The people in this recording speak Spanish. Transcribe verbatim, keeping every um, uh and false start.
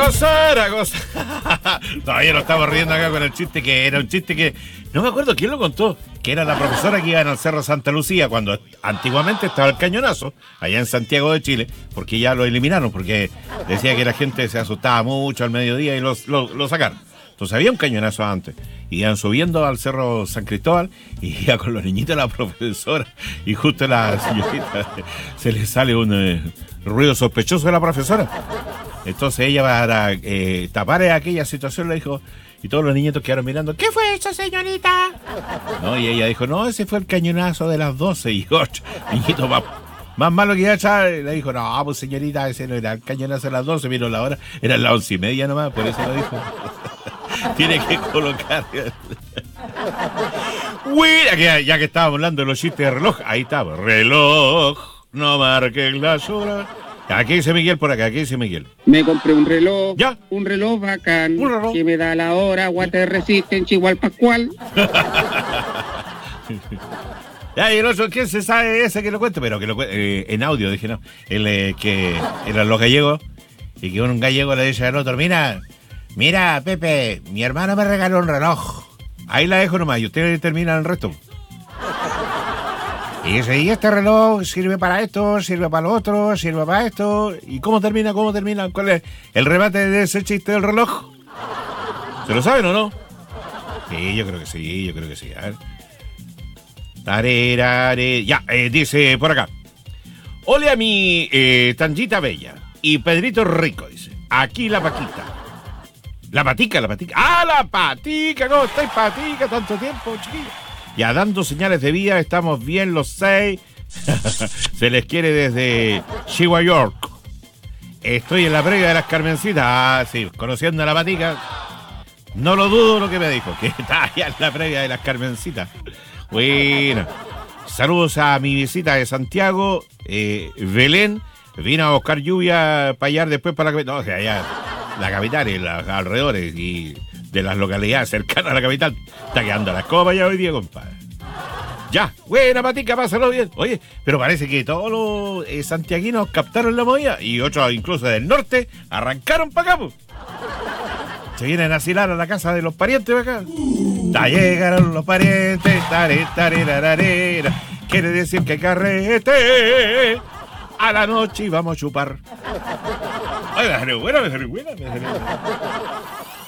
gozar, a gozar. Todavía nos estamos riendo acá con el chiste que era un chiste que... No me acuerdo quién lo contó. Que era la profesora que iba en el Cerro Santa Lucía cuando antiguamente estaba el cañonazo, allá en Santiago de Chile, porque ya lo eliminaron, porque decía que la gente se asustaba mucho al mediodía y los, lo, lo sacaron. Entonces había un cañonazo antes. Iban subiendo al Cerro San Cristóbal y iba con los niñitos la profesora. Y justo a la señorita se le sale un eh, ruido sospechoso de la profesora. Entonces ella para eh, tapar aquella situación le dijo, y todos los niñitos quedaron mirando, ¿qué fue eso, señorita? No, y ella dijo, no, ese fue el cañonazo de las doce y ocho. Niñito más, más malo que ya, le dijo, no, pues señorita, ese no era el cañonazo de las doce, vino la hora, era las once y media nomás, por eso lo dijo. Tiene que colocar. Uy, ya, ya que estábamos hablando de los chistes de reloj, ahí estaba. Reloj, no marques las horas. Aquí dice Miguel por acá, aquí dice Miguel. Me compré un reloj, ¿ya? Un reloj bacán, un reloj que me da la hora, Water Resistance igual Pascual. Ya, y el otro, ¿quién se sabe ese que lo cuente? Pero que lo cuente, eh, en audio, dije, no. El eh, que eran los gallegos, y que un gallego le dice al otro, mira... Mira, Pepe, mi hermano me regaló un reloj. Ahí la dejo nomás y ustedes terminan el resto. Y dice, y este reloj sirve para esto, sirve para lo otro, sirve para esto. ¿Y cómo termina? ¿Cómo termina? ¿Cuál es el remate de ese chiste del reloj? ¿Se lo saben o no? Sí, yo creo que sí, yo creo que sí. A ver. Tarerare. Ya, eh, dice por acá. Ole a mi eh, Tanguita Bella y Pedrito Rico, dice. Aquí la Paquita. La patica, la patica. ¡Ah, la patica! ¿Cómo estáis, patica? Tanto tiempo, chiquillos. Ya dando señales de vida, estamos bien los seis. Se les quiere desde Chihuahua, York. Estoy en la previa de las Carmencitas. Ah, sí, conociendo a la patica. No lo dudo lo que me dijo, que está allá en la previa de las Carmencitas. Bueno, saludos a mi visita de Santiago, eh, Belén. Vino a buscar lluvia para allá después para la... No, o sea, allá... La capital y los alrededores y de las localidades cercanas a la capital. Está quedando la copa ya hoy día, compadre. Ya, buena patica, pásalo bien. Oye, pero parece que todos los eh, santiaguinos captaron la movida y otros incluso del norte arrancaron para acá, pues. Se vienen a asilar a la casa de los parientes para acá. Ya llegaron los parientes, tare, tare, tararera. Quiere decir que carrete. A la noche y vamos a chupar. Ay, me salió buena, me salió buena, me salió buena.